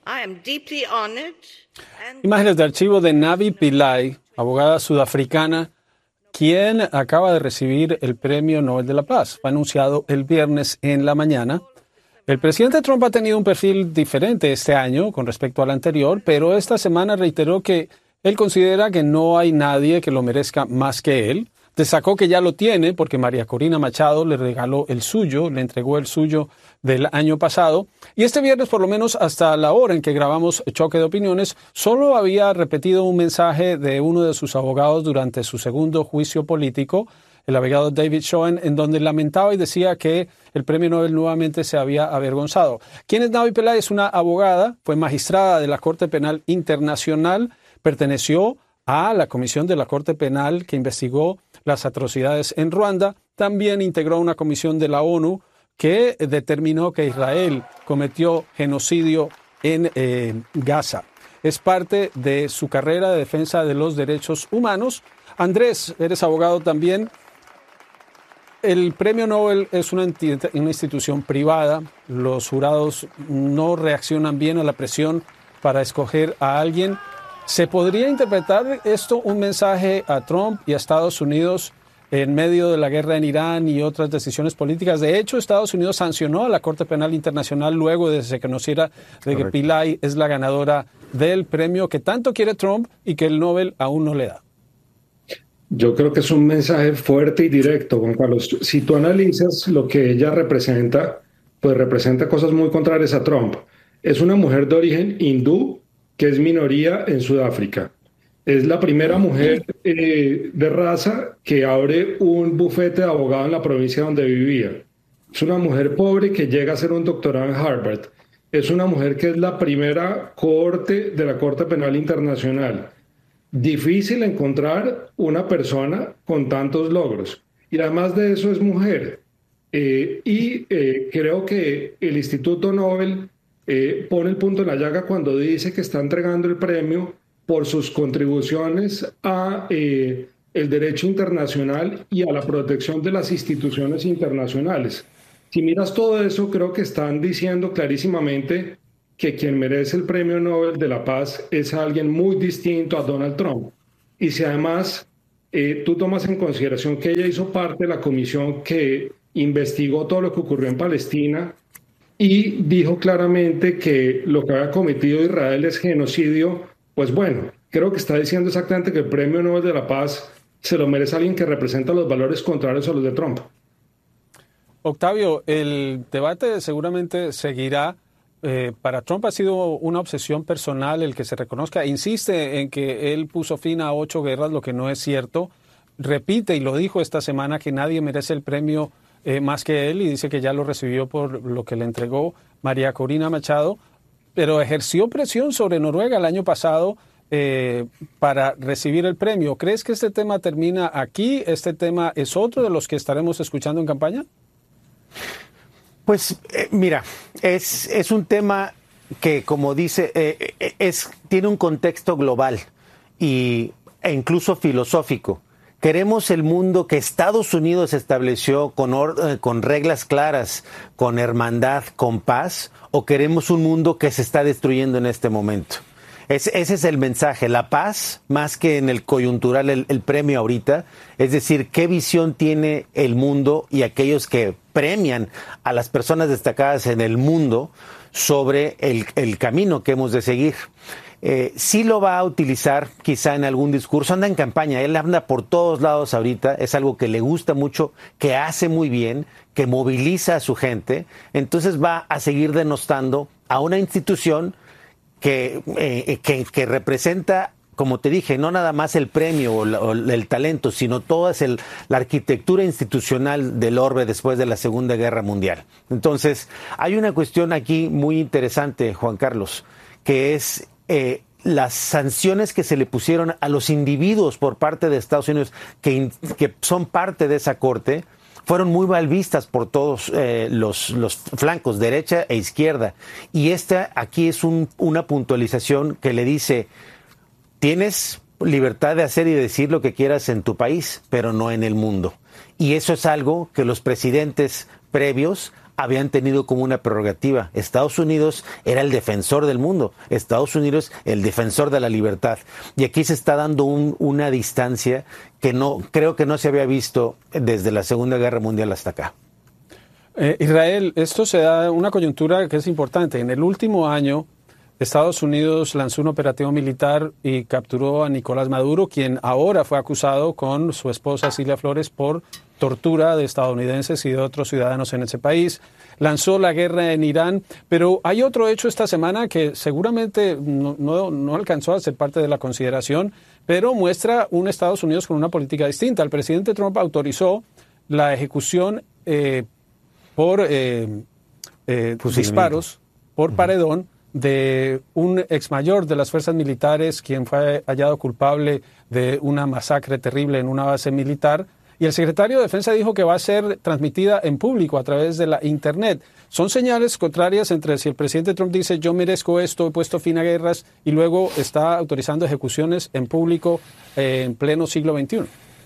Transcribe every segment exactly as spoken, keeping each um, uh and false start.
Imágenes de archivo de Navi Pillay, abogada sudafricana, quien acaba de recibir el Premio Nobel de la Paz. Fue anunciado el viernes en la mañana. El presidente Trump ha tenido un perfil diferente este año con respecto al anterior, pero esta semana reiteró que él considera que no hay nadie que lo merezca más que él. Destacó que ya lo tiene porque María Corina Machado le regaló el suyo, le entregó el suyo del año pasado. Y este viernes, por lo menos hasta la hora en que grabamos Choque de Opiniones, solo había repetido un mensaje de uno de sus abogados durante su segundo juicio político, el abogado David Schoen, en donde lamentaba y decía que el premio Nobel nuevamente se había avergonzado. ¿Quién es Navi Pillay? Es una abogada, fue magistrada de la Corte Penal Internacional, perteneció a la comisión de la Corte Penal que investigó las atrocidades en Ruanda. También integró una comisión de la ONU que determinó que Israel cometió genocidio en eh, Gaza. Es parte de su carrera de defensa de los derechos humanos. Andrés, eres abogado también. El premio Nobel es una, enti- una institución privada. Los jurados no reaccionan bien a la presión para escoger a alguien. ¿Se podría interpretar esto un mensaje a Trump y a Estados Unidos en medio de la guerra en Irán y otras decisiones políticas? De hecho, Estados Unidos sancionó a la Corte Penal Internacional luego de que se conociera de que Pillay es la ganadora del premio que tanto quiere Trump y que el Nobel aún no le da. Yo creo que es un mensaje fuerte y directo, Juan Carlos. Si tú analizas lo que ella representa, pues representa cosas muy contrarias a Trump. Es una mujer de origen hindú que es minoría en Sudáfrica. Es la primera mujer eh, de raza que abre un bufete de abogado en la provincia donde vivía. Es una mujer pobre que llega a hacer un doctorado en Harvard. Es una mujer que es la primera cohorte de la Corte Penal Internacional. Difícil encontrar una persona con tantos logros. Y además de eso es mujer. Eh, y eh, creo que el Instituto Nobel eh, pone el punto en la llaga cuando dice que está entregando el premio por sus contribuciones a eh, el derecho internacional y a la protección de las instituciones internacionales. Si miras todo eso, creo que están diciendo clarísimamente que quien merece el Premio Nobel de la Paz es alguien muy distinto a Donald Trump. Y si además eh, tú tomas en consideración que ella hizo parte de la comisión que investigó todo lo que ocurrió en Palestina y dijo claramente que lo que había cometido Israel es genocidio, pues bueno, creo que está diciendo exactamente que el Premio Nobel de la Paz se lo merece alguien que representa los valores contrarios a los de Trump. Octavio, el debate seguramente seguirá. Eh, para Trump ha sido una obsesión personal el que se reconozca. Insiste en que él puso fin a ocho guerras, lo que no es cierto. Repite, y lo dijo esta semana, que nadie merece el premio eh, más que él, y dice que ya lo recibió por lo que le entregó María Corina Machado, pero ejerció presión sobre Noruega el año pasado eh, para recibir el premio. ¿Crees que este tema termina aquí? ¿Este tema es otro de los que estaremos escuchando en campaña? Pues eh, mira, es, es un tema que, como dice, eh, es, tiene un contexto global y, e incluso filosófico. Queremos el mundo que Estados Unidos estableció con, or, con reglas claras, con hermandad, con paz, o queremos un mundo que se está destruyendo en este momento. Es, ese es el mensaje, la paz, más que en el coyuntural, el, el premio ahorita, es decir, qué visión tiene el mundo y aquellos que premian a las personas destacadas en el mundo sobre el, el camino que hemos de seguir. Eh, sí lo va a utilizar quizá en algún discurso, anda en campaña, él anda por todos lados ahorita, es algo que le gusta mucho, que hace muy bien, que moviliza a su gente, entonces va a seguir denostando a una institución que, eh, que, que representa, como te dije, no nada más el premio o, la, o el talento, sino toda es el, la arquitectura institucional del orbe después de la Segunda Guerra Mundial. Entonces, hay una cuestión aquí muy interesante, Juan Carlos, que es eh, las sanciones que se le pusieron a los individuos por parte de Estados Unidos que, que son parte de esa corte, fueron muy mal vistas por todos eh, los, los flancos, derecha e izquierda. Y esta aquí es un, una puntualización que le dice, tienes libertad de hacer y decir lo que quieras en tu país, pero no en el mundo. Y eso es algo que los presidentes previos habían tenido como una prerrogativa. Estados Unidos era el defensor del mundo, Estados Unidos el defensor de la libertad. Y aquí se está dando un, una distancia que no creo que no se había visto desde la Segunda Guerra Mundial hasta acá. Eh, Israel, esto se da una coyuntura que es importante. En el último año, Estados Unidos lanzó un operativo militar y capturó a Nicolás Maduro, quien ahora fue acusado con su esposa Cilia Flores por tortura de estadounidenses y de otros ciudadanos en ese país. Lanzó la guerra en Irán, pero hay otro hecho esta semana que seguramente no, no, no alcanzó a ser parte de la consideración, pero muestra un Estados Unidos con una política distinta. El presidente Trump autorizó la ejecución eh, por eh, eh, disparos, por paredón, de un exmayor de las fuerzas militares, quien fue hallado culpable de una masacre terrible en una base militar. Y el secretario de Defensa dijo que va a ser transmitida en público a través de la Internet. Son señales contrarias entre si el presidente Trump dice yo merezco esto, he puesto fin a guerras, y luego está autorizando ejecuciones en público eh, en pleno siglo veintiuno.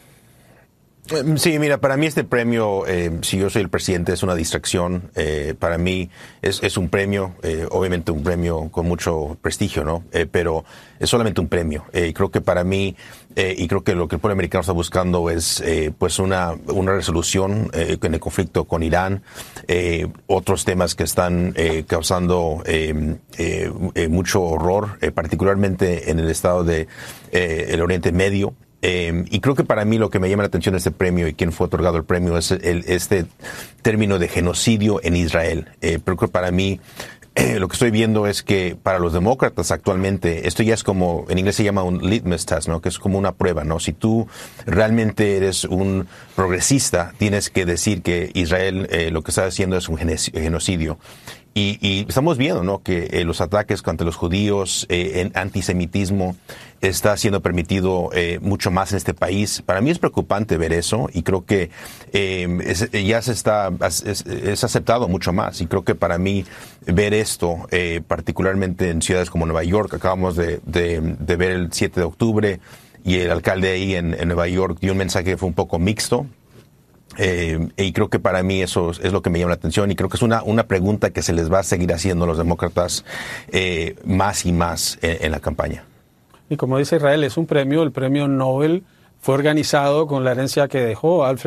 Sí, mira, para mí este premio, eh, si yo soy el presidente, es una distracción. Eh, para mí es, es un premio, eh, obviamente un premio con mucho prestigio, ¿no? Eh, pero es solamente un premio. Eh, creo que para mí, eh, y creo que lo que el pueblo americano está buscando es eh, pues una, una resolución eh, en el conflicto con Irán, eh, otros temas que están eh, causando eh, eh, eh, mucho horror, eh, particularmente en el estado de eh, el Oriente Medio. Eh, y creo que para mí lo que me llama la atención de este premio y quién fue otorgado el premio es el, este término de genocidio en Israel. Eh, pero creo que para mí eh, lo que estoy viendo es que para los demócratas actualmente esto ya es como, en inglés se llama un litmus test, ¿no? Que es como una prueba, ¿no? Si tú realmente eres un progresista, tienes que decir que Israel eh, lo que está haciendo es un genocidio. Y, y estamos viendo, ¿no? Que eh, los ataques contra los judíos, eh, en antisemitismo, está siendo permitido eh, mucho más en este país. Para mí es preocupante ver eso y creo que eh, es, ya se está es, es aceptado mucho más. Y creo que para mí ver esto, eh, particularmente en ciudades como Nueva York, acabamos de, de, de ver el siete de octubre y el alcalde ahí en, en Nueva York dio un mensaje que fue un poco mixto. Eh, y creo que para mí eso es lo que me llama la atención y creo que es una, una pregunta que se les va a seguir haciendo a los demócratas eh, más y más en, en la campaña. Y como dice Israel, es un premio, el premio Nobel fue organizado con la herencia que dejó Alfred